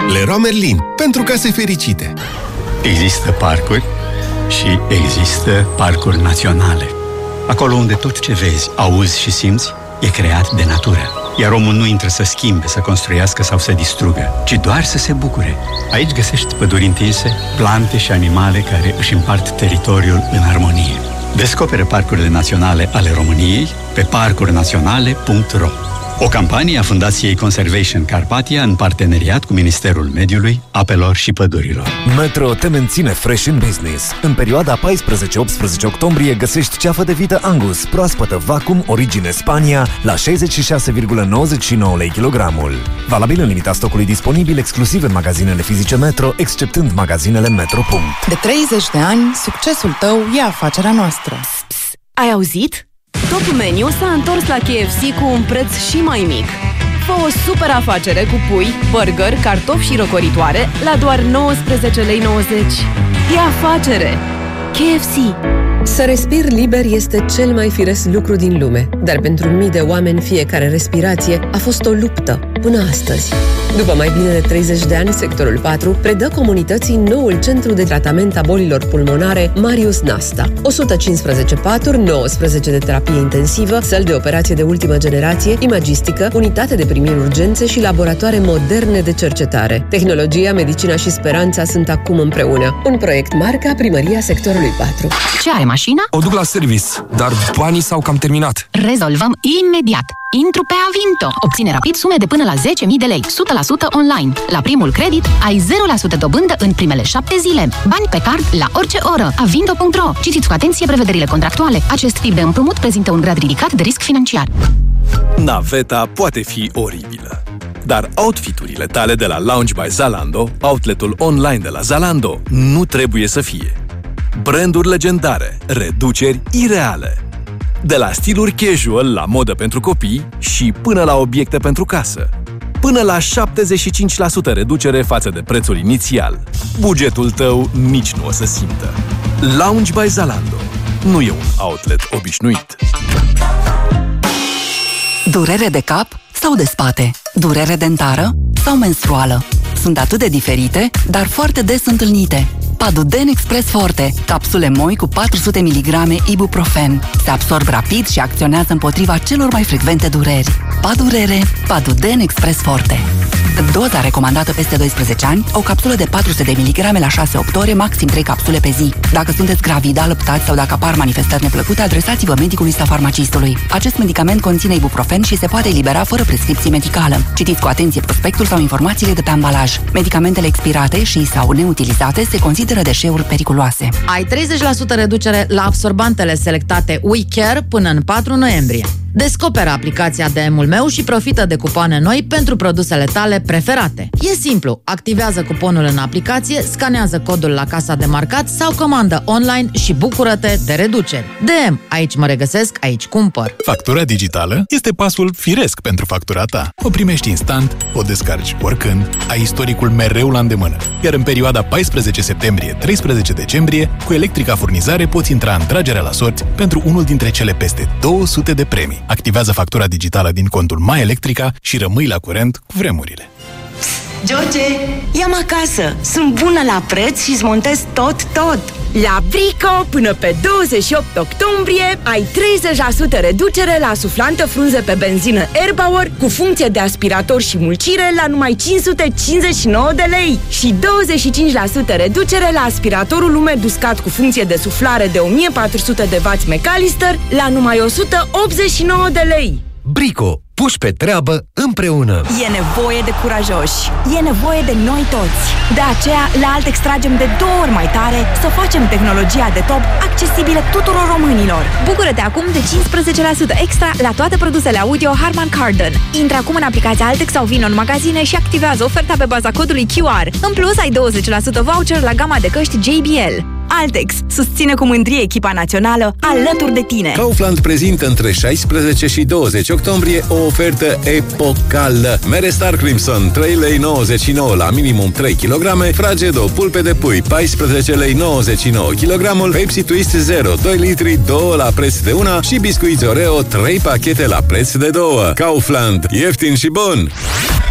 Leroy Merlin, pentru case fericite. Există parcuri și există parcuri naționale. Acolo unde tot ce vezi, auzi și simți e creat de natură. Iar omul nu intră să schimbe, să construiască sau să distrugă, ci doar să se bucure. Aici găsești păduri întinse, plante și animale care își împart teritoriul în armonie. Descoperă parcurile naționale ale României pe parcurnaționale.ro. O campanie a Fundației Conservation Carpathia în parteneriat cu Ministerul Mediului, Apelor și Pădurilor. Metro te menține fresh in business. În perioada 14-18 octombrie găsești ceafă de vită Angus, proaspătă vacuum, origine Spania, la 66,99 lei kilogramul. Valabil în limita stocului disponibil exclusiv în magazinele fizice Metro, exceptând magazinele Metro. De 30 de ani, succesul tău e afacerea noastră. Ai auzit? Top Menu s-a întors la KFC cu un preț și mai mic. Fă o super afacere cu pui, burger, cartofi și răcoritoare la doar 19,90 lei. E afacere! KFC. Să respiri liber este cel mai firesc lucru din lume, dar pentru mii de oameni fiecare respirație a fost o luptă până astăzi. După mai bine de 30 de ani, sectorul 4 predă comunității noul centru de tratament a bolilor pulmonare Marius Nasta. 115 paturi, 19 de terapie intensivă, săli de operație de ultimă generație, imagistică, unitate de primiri urgențe și laboratoare moderne de cercetare. Tehnologia, medicina și speranța sunt acum împreună. Un proiect marca Primăria sectorului 4. Ce are mașina? O duc la service, dar banii s-au cam terminat. Rezolvăm imediat. Intru pe Avinto. Obține rapid sume de până la 10.000 de lei, 100% online. La primul credit ai 0% dobândă în primele 7 zile. Bani pe card la orice oră. Avinto.ro. Citiți cu atenție prevederile contractuale. Acest tip de împrumut prezintă un grad ridicat de risc financiar. Naveta poate fi oribilă, dar outfiturile tale de la Lounge by Zalando, outletul online de la Zalando, nu trebuie să fie. Branduri legendare, reduceri ireale. De la stiluri casual la modă pentru copii și până la obiecte pentru casă. Până la 75% reducere față de prețul inițial. Bugetul tău nici nu o să simtă. Lounge by Zalando. Nu e un outlet obișnuit. Durere de cap sau de spate? Durere dentară sau menstruală? Sunt atât de diferite, dar foarte des întâlnite. Paduden Express Forte, capsule moi cu 400 mg ibuprofen. Se absorb rapid și acționează împotriva celor mai frecvente dureri. Padurere, Paduden Express Forte. Doza recomandată peste 12 ani, o capsulă de 400 de mg la 6-8 ore, maxim 3 capsule pe zi. Dacă sunteți gravid, alăptați sau dacă apar manifestări neplăcute, adresați-vă medicului sau farmacistului. Acest medicament conține ibuprofen și se poate elibera fără prescripție medicală. Citiți cu atenție prospectul sau informațiile de pe ambalaj. Medicamentele expirate și sau neutilizate se consideră deșeuri periculoase. Ai 30% reducere la absorbantele selectate WeCare până în 4 noiembrie. Descoperă aplicația DM-ul meu și profită de cupoane noi pentru produsele tale preferate. E simplu, activează cuponul în aplicație, scanează codul la casa de marcat sau comandă online și bucură-te de reduceri. DM, aici mă regăsesc, aici cumpăr. Factura digitală este pasul firesc pentru factura ta. O primești instant, o descarci oricând, ai istoricul mereu la îndemână. Iar în perioada 14 septembrie-13 decembrie, cu Electrica Furnizare poți intra în tragerea la sorți pentru unul dintre cele peste 200 de premii. Activează factura digitală din contul My Electrica și rămâi la curent cu vremurile. George, ia-mă acasă! Sunt bună la preț și-ți montez tot! La Brico, până pe 28 octombrie, ai 30% reducere la suflantă frunze pe benzină Airpower cu funcție de aspirator și mulcire la numai 559 de lei și 25% reducere la aspiratorul umed uscat cu funcție de suflare de 1400 de W McAllister la numai 189 de lei. Brico. Puși pe treabă împreună. E nevoie de curajoși. E nevoie de noi toți. De aceea, la Altex tragem de 2 ori mai tare să facem tehnologia de top accesibilă tuturor românilor. Bucură-te acum de 15% extra la toate produsele audio Harman Kardon. Intră acum în aplicația Altex sau vino în magazine și activează oferta pe baza codului QR. În plus, ai 20% voucher la gama de căști JBL. Altex susține cu mândrie echipa națională alături de tine. Kaufland prezintă între 16 și 20 octombrie o ofertă epocală. Mere Star Crimson 3,99 lei la minimum 3 kg, Fragedo pulpe de pui 14,99 lei kg, Pepsi Twist 0 2 litri 2 la preț de 1 și biscuiți Oreo 3 pachete la preț de 2. Kaufland, ieftin și bun!